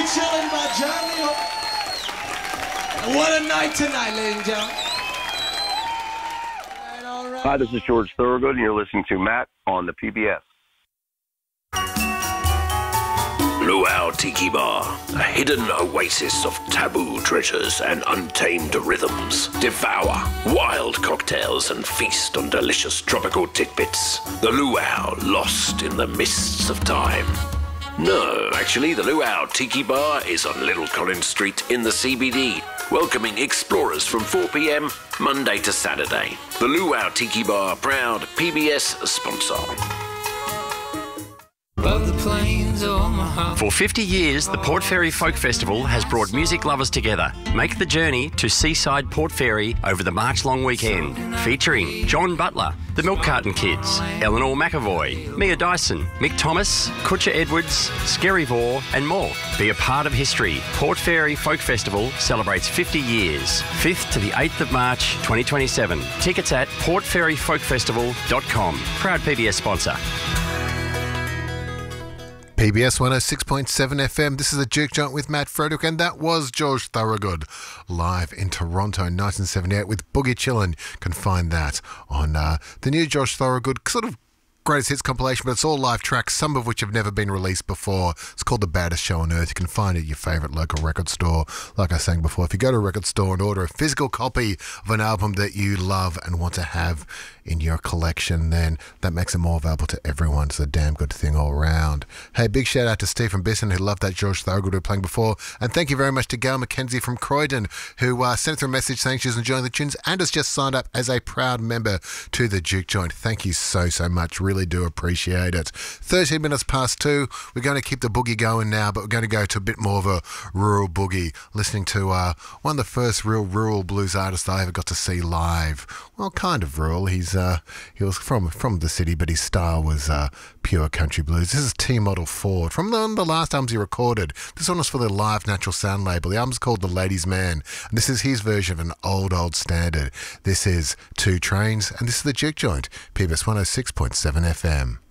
Chillin' by Johnny O. And what a night tonight, ladies and gentlemen. All right. Hi, this is George Thorogood, and you're listening to Matt on the PBS. Luau Tiki Bar, a hidden oasis of taboo treasures and untamed rhythms. Devour wild cocktails and feast on delicious tropical tidbits. The Luau, lost in the mists of time. No, actually, the Luau Tiki Bar is on Little Collins Street in the CBD, welcoming explorers from 4 p.m. Monday to Saturday. The Luau Tiki Bar, proud PBS sponsor. For 50 years, the Port Fairy Folk Festival has brought music lovers together. Make the journey to Seaside Port Fairy over the March-long weekend, featuring John Butler, the Milk Carton Kids, Eleanor McAvoy, Mia Dyson, Mick Thomas, Kutcher Edwards, Skerry Vore and more. Be a part of history. Port Fairy Folk Festival celebrates 50 years, 5th to the 8th of March 2027. Tickets at portfairyfolkfestival.com. Proud PBS sponsor. PBS 106.7 FM. This is a Juke Joint with Matt Frederick, and that was George Thorogood live in Toronto in 1978 with Boogie Chillin'. You can find that on the new George Thorogood sort of greatest hits compilation, but it's all live tracks, some of which have never been released before. It's called The Baddest Show on Earth. You can find it at your favourite local record store. Like I was saying before, if you go to a record store and order a physical copy of an album that you love and want to have in your collection, then that makes it more available to everyone. It's a damn good thing all around. Hey, big shout out to Steve from Bisson, who loved that George Thorogood we were playing before, and thank you very much to Gail McKenzie from Croydon, who sent through a message saying she's enjoying the tunes and has just signed up as a proud member to the Juke Joint. Thank you so much. Really do appreciate it. 13 minutes past 2. We're going to keep the boogie going now, but we're going to go to a bit more of a rural boogie, listening to one of the first real rural blues artists I ever got to see live. Well, kind of rural. He was from the city, but his style was pure country blues. This is T-Model Ford from the last albums he recorded. This one was for the Live Natural Sound label. The album's called The Ladies' Man, and this is his version of an old standard. This is Two Trains, and this is the Juke Joint, PBS 106.7 FM.